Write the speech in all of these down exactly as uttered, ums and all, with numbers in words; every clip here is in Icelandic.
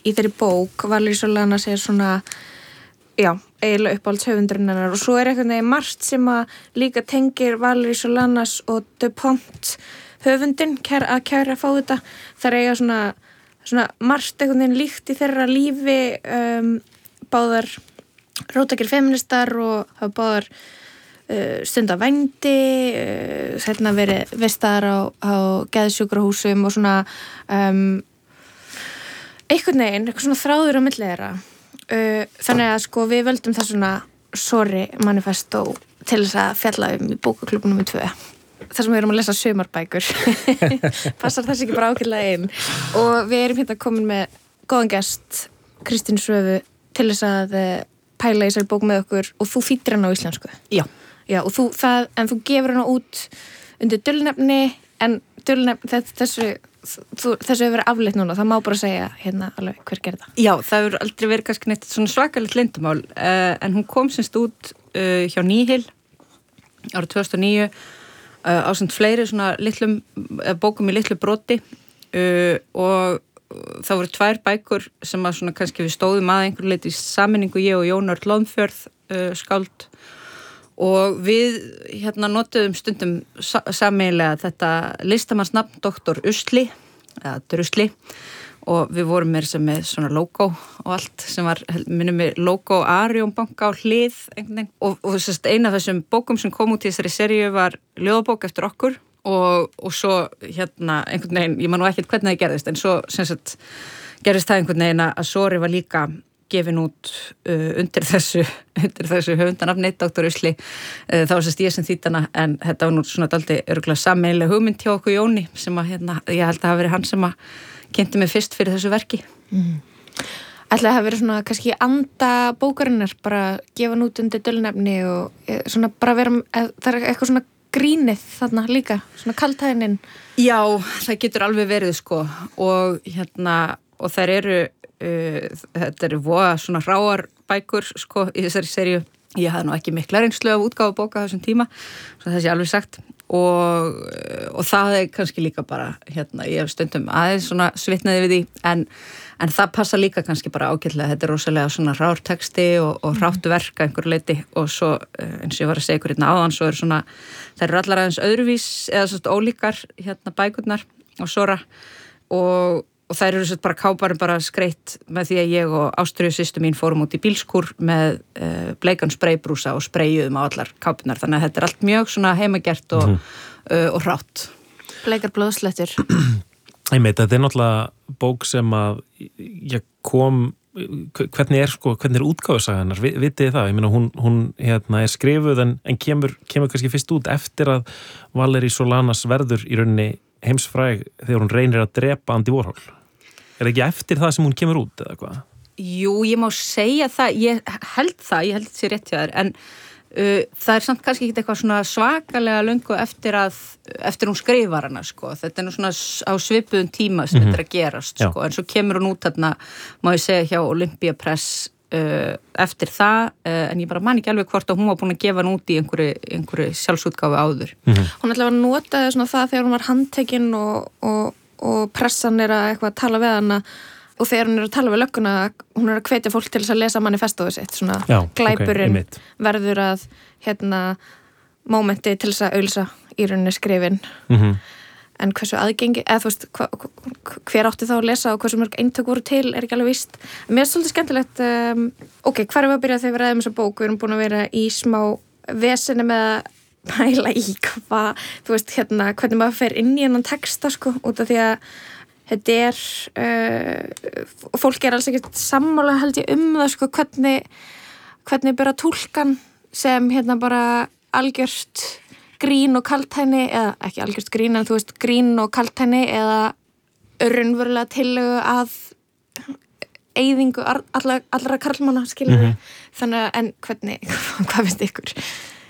í þeirri bók Valerie Solanas er svona já, eiginlega uppáhalds höfundurinn hennar og svo er einhvern veginn margt sem að líka tengir Valerie Solanas og DuPont höfundin kæra, að kæra að fá þetta þar eiga svona, svona margt einhvern veginn líkt í þeirra lífi um, báðar róttækir feministar og hafa báðar uh, stunda vændi uh, hérna verið vistaðar á, á geðsjúkrahúsum og svona um, einhvern veginn, eitthvað svona þráður á milli þeirra uh, þannig að sko við völdum það svona sorry manifesto til þess að fjalla um í bókaklúbbunum númer tvö þar sem við erum að lesa sumarbækur passar þess ekki bara ágætlega inn og við erum hérna komin með góðan gest Kristínu Svövu til þess að pæla í þessari bók með okkur og þú þýddir hana á íslensku. Já. Já, og þú, það, en þú gefur hana út undir dulnefni, en dulnefni, þessu, þú, þessu hefur verið afleitt núna, það má bara segja hérna alveg hver gerir það. Já, það hefur aldrei verið kannski neitt svona svakalegt leyndamál, uh, en hún kom semst út uh, hjá Nýhill árið tvö þúsund og níu uh, ásamt fleiri svona litlum, uh, bókum í litlu broti uh, og það voru tvær bækur sem að svona kannski við stóðum að einhverju leyti í sameiningu ég og Jón Örn Lónfjörð uh, skáld og við hérna notuðum stundum sa- sameiginlega þetta listamannsnafn doktor Usli eða Drusli og við vorum meira sem með svona logo og allt sem var, minnum við logo Arion banka á hlið einhvern veginn og, og sérst eina af þessum bókum sem kom út í þessari seríu var ljóðabók eftir okkur Og, og svo hérna einhvern veginn, ég man nú ekkert hvernig það gerðist en svo sem sagt gerðist það einhvern veginn að Sori var líka gefin út uh, undir þessu undir þessu höfundanafni, doktor Usli uh, þá var sérst ég sem þýddana en þetta var nú svona daldi örgulega sameiginleg hugmynd hjá okkur Jóni sem að hérna, ég held að hafa verið hann sem að kynnti mig fyrst fyrir þessu verki mm. Ætlaði að hafa verið svona kannski anda bókarinnar bara gefa nút undir dulnefni og svona bara vera, það er eitthvað svona grínið þarna líka, svona kaltæðinin. Já, það getur alveg verið sko og hérna og þær eru, uh, þetta eru voða svona ráar bækur sko í þessari seríu. Ég hafði nú ekki mikla reynslu af útgáfu bóka þessum tíma, svo það sé alveg sagt og, og það er kannski líka bara hérna, ég hef stundum aðeins svona svitnaði við því en, en það passa líka kannski bara ágætlega, þetta er rosalega svona rár texti og, og ráttu verka einhverju leiti og svo eins og ég var að segja ykkur hérna áðan, svo er svona þær eru allar aðeins öðruvís eða svona ólíkar hérna bækurnar og Sora og Og þær eru svo bara káparinn bara skreitt með því að ég og Ástriðu systur mín fórum út í bílskúr með uh, bleikan spraybrúsa og sprayjuðum á allar kápunar. Þannig að þetta er allt mjög svona heimagert og, mm. uh, og rátt. Bleikar blóðslettur. Ég meit, þetta er náttúrulega bók sem að ég kom, hvernig er sko, hvernig er útgáfusagannar, vitið þið það? Ég meina, hún, hún hérna er skrifuð en, en kemur, kemur kannski fyrst út eftir að Valerie Solanas verður í rauninni heimsfræg þegar hún reynir að drepa Andy Warhol. Er ekki eftir það sem hún kemur út eða hvað? Jú, ég má segja það, ég held það, ég held þetta sé rétt hjá þér, en uh, það er samt kannski ekki eitthvað svona svakalega löngu eftir að, eftir hún skrifar hana, sko. Þetta er nú svona á svipuðum tíma sem mm-hmm. þetta er að gerast, sko. En svo kemur hún út þarna, má ég segja, hjá Olympia Press uh, eftir það, uh, en ég bara man ekki alveg hvort að hún var búin að gefa hann út í einhverju, einhverju sjálfsútgáfu áður. Mm-hmm. Hún ætlaði að notaði svona það þegar hún var handtekinn og, og og pressan er að eitthvað að tala við hana og þegar hún er að tala við lögguna hún er að hvetja fólk til þess að lesa manifestóðu sitt svona Já, glæpurinn okay, verður að hérna mómenti til þess að auglýsa í rauninni skrifin mm-hmm. en hversu aðgengi eða þú veist hva, hver átti þá að lesa og hversu mörg eintök voru til er ekki alveg víst mér er svolítið skemmtilegt um, ok, hvar er við að byrja þegar við ræðum þessa bók við erum búin að vera í smá veseni með að pæla í hvað, þú veist, hérna, hvernig maður fer inn í hennan texta, sko, út af því að þetta er, uh, fólk er alls ekkert sammála held ég um það, sko, hvernig, hvernig byrja túlkan sem, hérna, bara algjört grín og kaltæni, eða ekki algjört grín, en þú veist, grín og kaltæni, eða raunverulega tillögu að eyðingu allra, allra karlmanna, skiljum við, mm-hmm. þannig að, en hvernig, hvað finnst ykkur?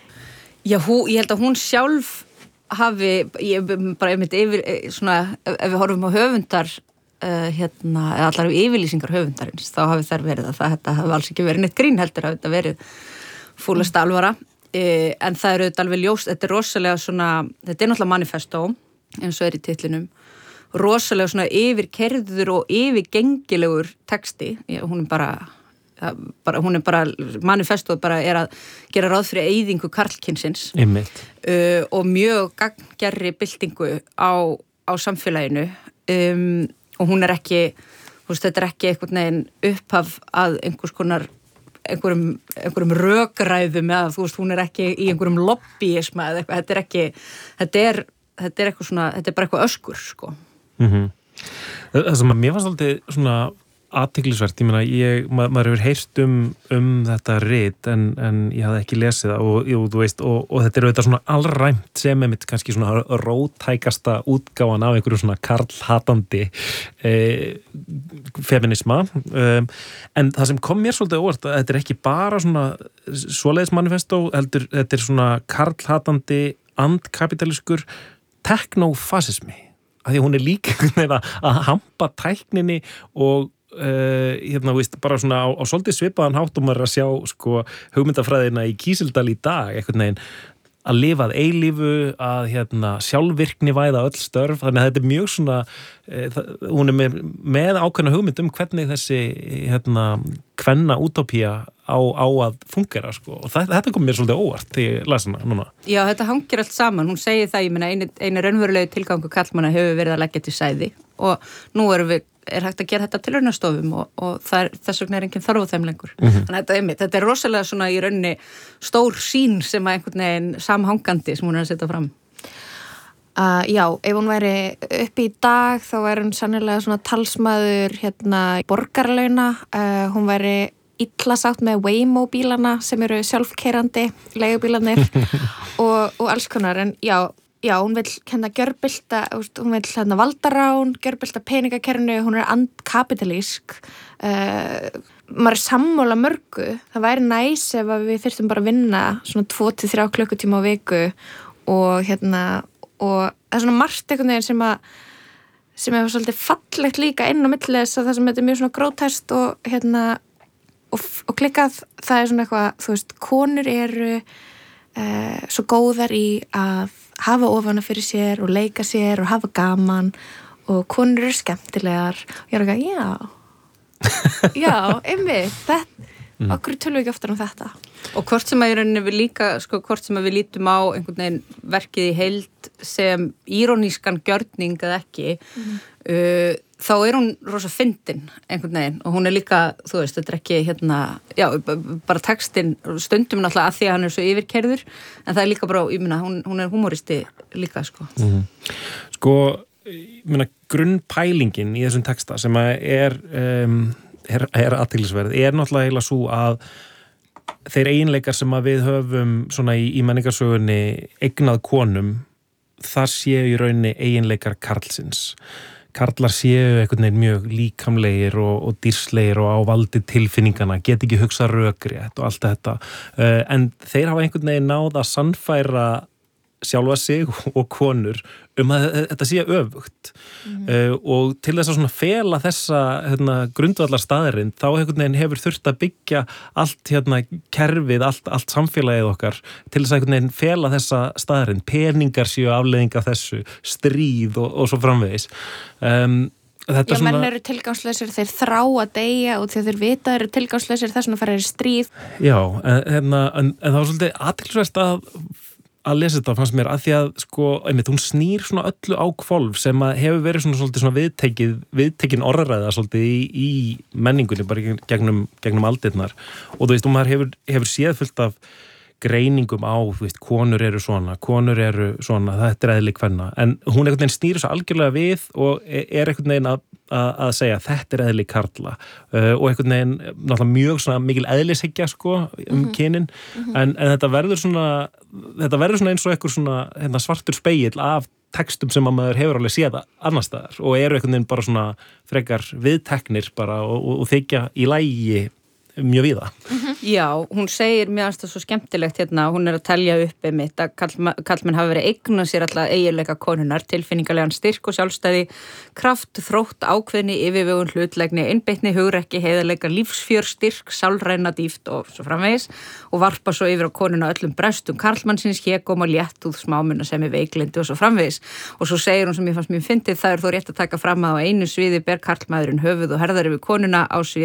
Já, hú, ég held að hún sjálf hafi, ég bara einmitt yfir, svona, ef við horfum á höfundar, uh, hérna, eða allar yfirlýsingar höfundarins, þá hafi þær verið að það, þetta hafi alls ekki verið neitt grín heldur, hafi þetta verið fúlasta alvara, uh, en það eru þetta alveg ljóst, þetta er rosalega svona, þetta er náttúrulega manifesto, eins og er í titlinum, rosalega svona yfirkerður og yfirgengilegur texti, hún er bara, bara hún er bara manifestoð bara er að gera ráð fyrir eyðingu karlkynsins uh, og mjög gagngerri byltingu á, á samfélaginu um, og hún er ekki, þú veist, þetta er ekki einhvern veginn upphaf að einhvers konar einhverjum, einhverjum rökræðum eða þú veist, hún er ekki í einhverjum lobbyisma eða eitthvað, þetta er ekki þetta er, þetta er eitthvað svona, þetta er bara eitthvað öskur, sko. Mm-hmm. Það sem að mér fannst alltaf svona athyglisvert, ég meina, ég, ma maður hefur heyrt um, um þetta rit en, en ég hafði ekki lesið það og, jú, þú veist, og, og þetta er auðvitað svona allræmt sem er mitt kannski svona róttækasta útgáfan af einhverju svona karlhatandi eh, feminisma um, en það sem kom mér svolítið óvart að þetta er ekki bara svona svoleiðis manifesto, heldur þetta er svona karlhatandi andkapitaliskur teknofasismi, af því hún er líka að hampa tækninni og Uh, hérna, veist, bara svona á, á svolítið svipaðan hátt og maður að sjá sko, hugmyndafræðina í Kísildal í dag einhvern veginn að lifað eilífu að hérna, sjálfvirkni væða öll störf, þannig að þetta er mjög svona uh, það, hún er með, með ákveðna hugmynd um hvernig þessi hérna, kvenna útópía á, á að fungera sko. Og það, þetta kom mér svolítið óvart þegar ég las hana núna. Já, þetta hangir allt saman, hún segir það, ég meina einu, einu raunverulegu tilgangu karlmanna hefur verið að leggja til sæði og nú erum við er hægt að gera þetta til raunastofum og, og það er, þess vegna er enginn þarf á þeim lengur. Mm-hmm. Þannig að þetta er mitt, þetta er rosalega svona í rauninni stór sín sem að einhvern veginn samhangandi sem hún er að setja fram. Uh, já, ef hún væri uppi í dag þá væri hún sannilega svona talsmaður hérna borgarlauna, uh, hún væri illa sátt með Waymo bílana sem eru sjálfkeyrandi leigubílanir og, og alls konar, en já Já, hún vil hérna gjörbylta, hún vil hérna valdarán, gjörbylta peningakerfinu, hún er andkapitalísk. Uh, maður er sammála mörgu. Það væri næs ef við þyrftum bara að vinna svona tvo til þrjá klukkutíma á viku og hérna, og það er svona margt einhvern veginn sem að sem er svolítið fallegt líka inn á milli þess að það sem þetta er mjög svona grótæst og hérna, og, og klikkað, það er svona eitthvað, þú veist, konur eru uh, svo góðar í að hafa ofana fyrir sér og leika sér og hafa gaman og konur eru skemmtilegar og ég er ekki, já já, einmitt þetta, mm. okkur tölum við ekki oftar um þetta og hvort sem að í rauninni við líka sko, hvort sem að við lítum á einhvern veginn verkið í heild sem írónískan gjörning eða ekki mm. uh, þá er hún rosa fyndin einhvern veginn og hún er líka, þú veist, þetta er ekki hérna, já, bara textin stundum náttúrulega að því að hann er svo yfirkerður en það er líka bara, ég meina, hún, hún er humoristi líka, sko. Mm-hmm. Sko, ég meina, grunnpælingin í þessum texta sem að er um, er, er athyglisverð, er náttúrulega heila svo að þeir eiginleikar sem að við höfum svona í, í menningarsögunni eignað konum, það séu í rauninni eiginleikar karlsins. Karlar séu einhvern veginn mjög líkamlegir og, og dýrslegir og á valdi tilfinningana, get ekki hugsa rökrétt og allt þetta. Uh, en þeir hafa einhvern veginn náð að sannfæra sjálfa sig og konur um að þetta sé öfugt. Mm-hmm. uh, og til þess að svona fela þessa hérna, grundvallar staðarinn, þá einhvern veginn hefur þurft að byggja allt hérna, kerfið, allt, allt samfélagið okkar til þess að einhvern veginn fela þessa staðarinn, peningar séu afleiðinga þessu, stríð og, og svo framvegis. Um, Já, svona... menn eru tilgangslausir, þeir þrá að deyja og þegar þeir vita eru tilgangslausir þess vegna fara þeir í stríð. Já, en, en, en, en það var svolítið athyglisvert að að lesa þetta fannst mér að því að sko, einmitt, hún snýr svona öllu á hvolf sem að hefur verið svona svolítið svona viðtekið, viðtekin orðræða svolítið í, í menningunni bara gegnum, gegnum aldirnar og þú veist, og maður hefur, hefur séð fullt af greiningum á, þú veist, konur eru svona, konur eru svona, þetta er eðli kvenna, en hún einhvern veginn snýr svo algjörlega við og er einhvern veginn að, að, að segja þetta er eðli karla uh, og einhvern veginn náttúrulega mjög svona mikil eðlishyggja sko um mm-hmm. kynin, mm-hmm. en, en þetta verður svona, þetta verður svona eins og einhver svona hérna, svartur spegill af textum sem að maður hefur alveg séð annar staðar og eru einhvern veginn bara svona frekar viðteknir bara og, og, og þykja í lagi mjög víða. Mhm. Já, hún segir mér aðstæða svo skemmtilegt hérna, hún er að telja upp einmitt að kallmenn hafa verið eigna sér alltaf eiginleika konunnar, tilfinningarlegan styrk og sjálfstæði, kraft, þrótt, ákveðni, yfirvegun, hlutlegni, einbeitni, hugrekki, heiðarleika, lífsfjör, styrk, sálræna dýft og svo framvegis og varpa svo yfir á konuna öllum brestum karlmannsins, hégóm og léttúð, smámunna sem er veiklindi og svo framvegis. Og svo segir hún sem ég fannst mér fyndið, það er þó rétt að taka fram að á einu sviði ber karlmaðurinn höfuð og herðar yfir konuna, á sviði